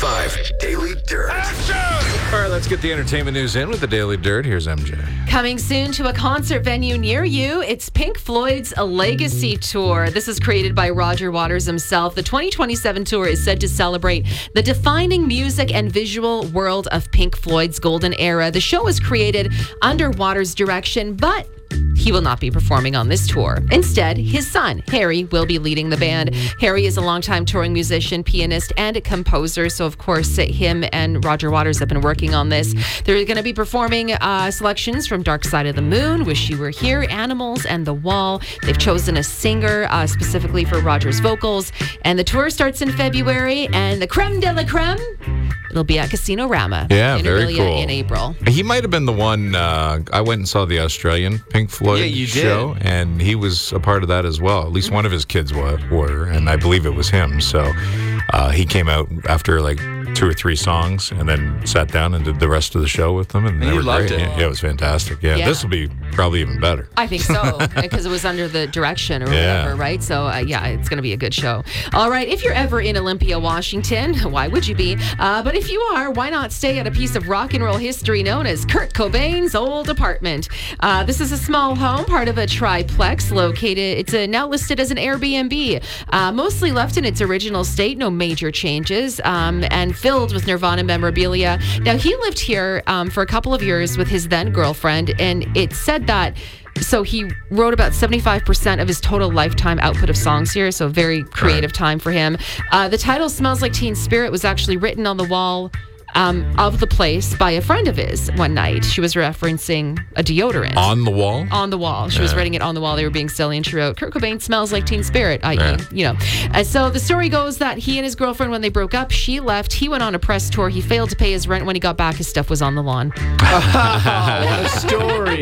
95 Daily Dirt. All right, let's get the entertainment news in with the Daily Dirt. Here's MJ. Coming soon to a concert venue near you, it's Pink Floyd's Legacy Tour. This is created by Roger Waters himself. The 2027 tour is said to celebrate the defining music and visual world of Pink Floyd's golden era. The show was created under Waters' direction, but he will not be performing on this tour. Instead, his son, Harry, will be leading the band. Harry is a longtime touring musician, pianist, and composer. So, of course, him and Roger Waters have been working on this. They're going to be performing selections from Dark Side of the Moon, Wish You Were Here, Animals, and The Wall. They've chosen a singer specifically for Roger's vocals. And the tour starts in February. And the creme de la creme, it'll be at Casino Rama Yeah, in very Aurelia cool. in April. He might have been the one. I went and saw the Australian Pink Floyd show, and he was a part of that as well. At least one of his kids were, and I believe it was him. So he came out after like 2 or 3 songs and then sat down and did the rest of the show with them. And they were loved great. it. Yeah, it was fantastic. Yeah, this will be probably even better. I think so, because it was under the direction or whatever, right? So, it's going to be a good show. All right, if you're ever in Olympia, Washington, why would you be? But if you are, why not stay at a piece of rock and roll history known as Kurt Cobain's old apartment? This is a small home, part of a triplex located. It's now listed as an Airbnb, mostly left in its original state, no major changes, and filled with Nirvana memorabilia. Now, he lived here for a couple of years with his then girlfriend, and it said that he wrote about 75% of his total lifetime output of songs here, so very creative time for him. The title Smells Like Teen Spirit was actually written on the wall of the place by a friend of his one night. She was referencing a deodorant. On the wall? On the wall. She was writing it on the wall. They were being silly, and she wrote, Kurt Cobain smells like Teen Spirit, i.e., And so the story goes that he and his girlfriend, when they broke up, she left. He went on a press tour. He failed to pay his rent. When he got back, his stuff was on the lawn. What a story.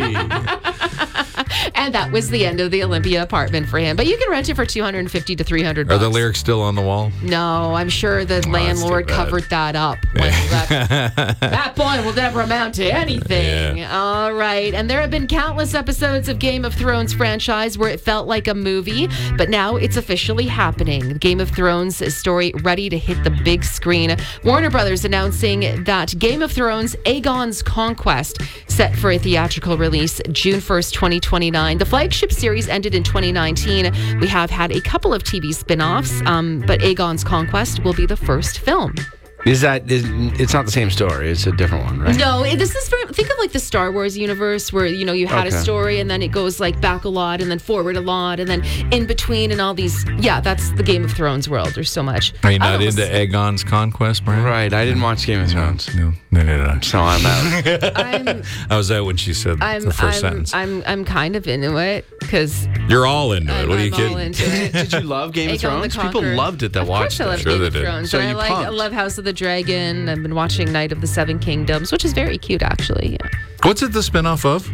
And that was the end of the Olympia apartment for him. But you can rent it for $250 to $300. Are the lyrics still on the wall? No, I'm sure the landlord covered that up when he left. That boy will never amount to anything. Yeah. All right. And there have been countless episodes of Game of Thrones franchise where it felt like a movie, but now it's officially happening. Game of Thrones story ready to hit the big screen. Warner Brothers announcing that Game of Thrones Aegon's Conquest set for a theatrical release June 1st, 2029. The flagship series ended in 2019. We have had a couple of TV spin-offs, but Aegon's Conquest will be the first film. It's not the same story. It's a different one, right? No, this is think of like the Star Wars universe where, you had a story and then it goes like back a lot and then forward a lot and then in between and all these. Yeah, that's the Game of Thrones world. There's so much. Are you not into Aegon's Conquest, Brian? Right. I didn't watch Game of Thrones. No. So I'm out. I was out when she said the first sentence. I'm kind of into it because you're all into it. What are you I'm all kidding? into it. Did you love Game of Aegon Thrones? the People Conqueror. loved it that watched I it. love Sure Game they of did. Thrones. So And you I pumped. love House of the Dragon. I've been watching Night of the Seven Kingdoms, which is very cute, actually. Yeah. What's it the spinoff of?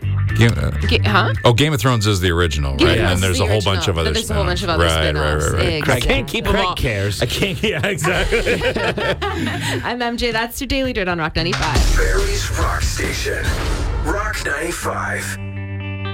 Game of Thrones is the original, right? Yeah. And then there's a whole bunch of other There's a whole bunch of other spin-offs. spin-offs. Right. Exactly. I can't keep them all. cares? I can't. Yeah, exactly. I'm MJ. That's your Daily Dirt on Rock 95. Barry's Rock Station. Rock 95.